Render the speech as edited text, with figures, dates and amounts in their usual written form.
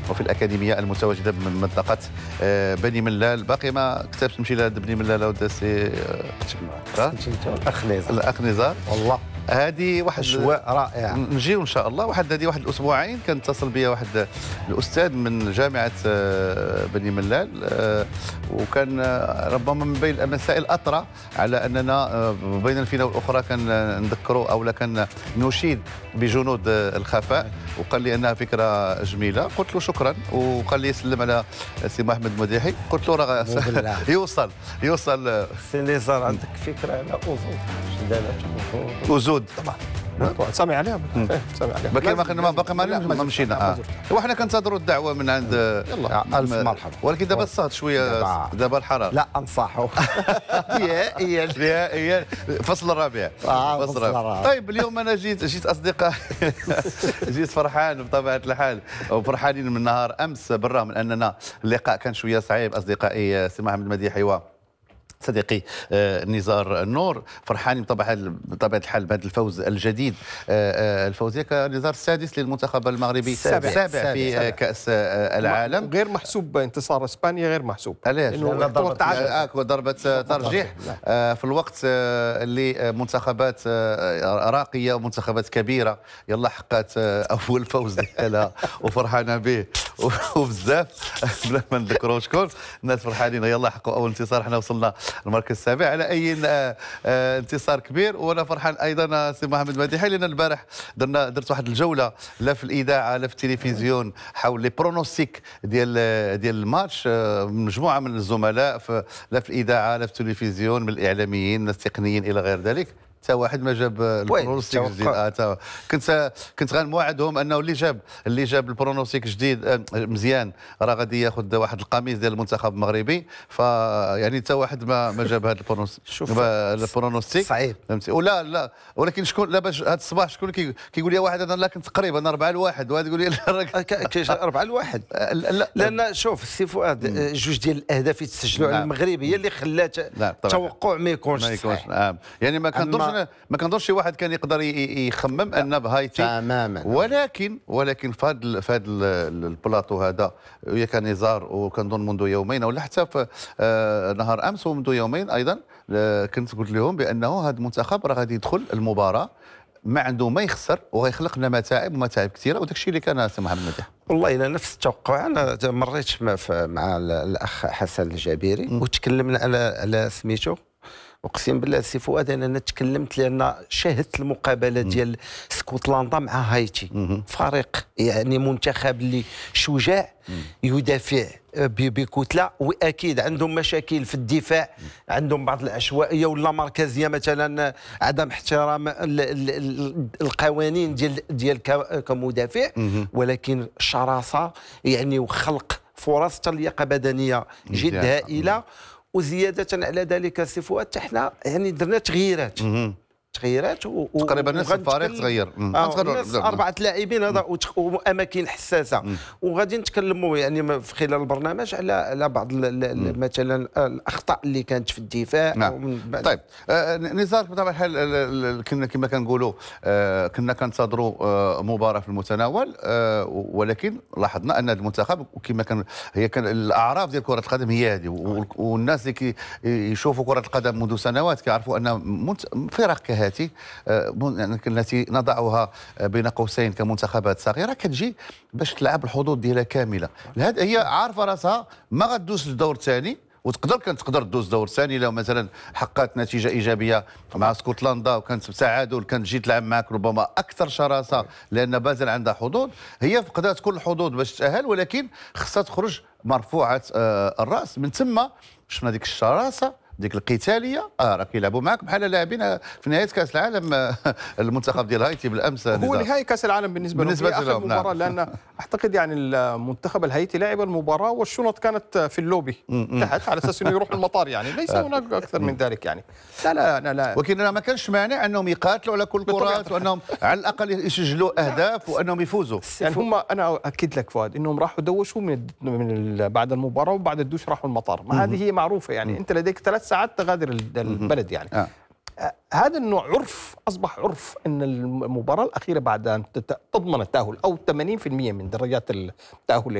وفي الأكاديمية المتواجدة بمنطقة بني ملال. باقي ما كتبت تمشي لهاد بني ملال ودا سي الأخ نزار والله هذه واحد أجواء رائعة. نجيو ان شاء الله. هذه واحد الاسبوعين كان اتصل بي واحد الاستاذ من جامعه بني ملال، وكان ربما من بين المسائل الاطرى على اننا بين الفينه والاخرى كان نذكروا او كان نشيد بجنود الخفاء، وقال لي انها فكره جميله. قلت له شكرا، وقال لي يسلم على سي محمد مديحي. قلت له راه يوصل سي نزار عندك فكرة على أوزود؟ وزود طبعا سامع عليها. سامع عليها. باقي ما مشينا. وحنا كنتظروا الدعوه من عند يلا ألف مرحبا. ولكن دابا صارت شويه دابا الحراره. لا أنصحه نهائيا فصل الربيع. فصل الربيع. طيب اليوم انا جيت اصدقائي جيت فرحان بطبيعه الحال، وفرحانين من نهار امس بالرغم من اننا اللقاء كان شويه صعيب. اصدقائي سي محمد مديحي صديقي نزار النور فرحانين بطبيعه الحال بهذا الفوز الجديد. الفوز نزار السادس للمنتخب المغربي، السابع في كاس العالم. غير محسوب انتصار اسبانيا، غير محسوب. علاش؟ ضربه ترجيح في الوقت اللي منتخبات راقيه ومنتخبات كبيره يلا حقات اول فوز ديالها وفرحانه به وبزاف بلا ما نذكروا شكون. الناس فرحانين يلا حقوا اول انتصار. حنا وصلنا المركز السابع على اي انتصار كبير. وانا فرحان ايضا سي محمد مديحي لان البارح درت واحد الجوله لا في الاذاعه لا في التلفزيون حول لي برونوستيك ديال الماتش. مجموعه من الزملاء لا في الاذاعه لا في التلفزيون من الاعلاميين الناس التقنيين الى غير ذلك، حتى واحد ما جاب البرونوستيك جديد. كنت غنوعدهم انه اللي جاب البرونوستيك جديد مزيان راه غادي ياخذ واحد القميص ديال المنتخب المغربي. فيعني حتى واحد ما جاب هذا البرونوستيك. صعيب فهمتي؟ لا ولكن شكون باش هذا الصباح شكون كيقول لي واحد انا لا كنت قريب انا 4-1 وهذا يقول لي 4-1. لان شوف السي فؤاد جوج ديال الاهداف اللي تسجلوا على المغرب هي اللي خلات التوقع ما يكونش صحيح. يعني ما كنظنش شي واحد كان يقدر يخمم ان بهايتي تماما. ولكن في هذا البلاطو هذا ويا كان نزار، وكنظن منذ يومين ولا حتى في نهار امس ومنذ يومين ايضا كنت قلت لهم بانه هذا المنتخب راه غادي يدخل المباراه ما عنده ما يخسر وغيخلق لنا متاعب كثيره. وداك الشيء اللي كان سي محمد مديح. والله الى نفس التوقع. انا مريت مع الاخ حسن الجابيري وتكلمنا على سميتو. اقسم بالله السي فؤاد انا تكلمت لان شاهدت المقابله ديال اسكتلندا مع هايتي. فريق يعني منتخب اللي شجاع يدافع بكتله، واكيد عندهم مشاكل في الدفاع، عندهم بعض العشوائيه ولا مركزيه مثلا عدم احترام القوانين ديال كمدافع، ولكن شراسه يعني وخلق فرص تليقه بدنيه جد هائله. وزياده على ذلك السي فؤاد حنا يعني درنا تغييرات تقريبا نصف الفريق تغير. 4 لاعبين هذا واماكن حساسه. وغادي نتكلموا يعني في خلال البرنامج على بعض مثلا الاخطاء اللي كانت في الدفاع. طيب نزار بطبيعه الحال كنا كما كنقولوا كنا كنتظروا مباراه في المتناول، ولكن لاحظنا ان المنتخب وكما كان كان الاعراف ديال كره القدم هي هذه. والناس اللي يشوفوا كره القدم منذ سنوات كيعرفوا ان فرق هاتي التي نضعها بين قوسين كمنتخبات صغيره كتجي باش تلعب الحظوظ ديالها كامله. هي عارفه راسها ما غدوز للدور الثاني، وتقدر تدوز دور ثاني لو مثلا حققت نتيجه ايجابيه مع اسكتلندا وكانت بتعادل كانت تجي تلعب معك ربما اكثر شراسه لان بازل عندها حظوظ. هي فقدات كل الحظوظ باش تتاهل، ولكن خصها تخرج مرفوعه الراس. من ثم شفنا ديك الشراسه ديك القتاليه راه كيلعبوا معك بحال لاعبين في نهايه كاس العالم. المنتخب ديال هايتي بالامس هو نهائي كاس العالم بالنسبه لهم مباراه. لان اعتقد يعني المنتخب الهايتي لعب المباراه والشنط كانت في اللوبي تحت على اساس انه يروح المطار، يعني ليس هناك اكثر من ذلك. يعني لا ولكن ما كانش مانع انهم يقاتلوا على كل كرات وانهم على الاقل يسجلوا اهداف وانهم يفوزوا. يعني هم انا اكد لك فؤاد انهم راحوا دوشوا من بعد المباراه وبعد الدوش راحوا المطار. ما هذه هي معروفه، يعني انت لديك 3 ساعات تغادر البلد. يعني هذا النوع عرف، اصبح عرف ان المباراه الاخيره بعد ان تضمن التاهل او 80% من درجات التاهل